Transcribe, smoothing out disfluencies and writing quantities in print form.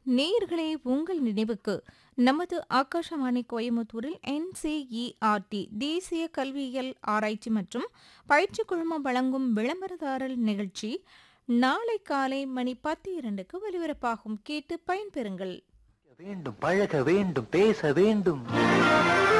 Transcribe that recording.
நேயர்களே, உங்கள் நினைவுக்கு நமது ஆகாஷவாணி கோயமுத்தூரில் NCERT தேசிய கல்வியியல் ஆராய்ச்சி மற்றும் பயிற்சி குழுமம் வழங்கும் விளம்பரதாரர் நிகழ்ச்சி நாளை காலை மணி 10:02க்கு ஒலிபரப்பாகும். கேட்டு பயன்பெறுங்கள். வேண்டும், பழக வேண்டும், பேச வேண்டும்.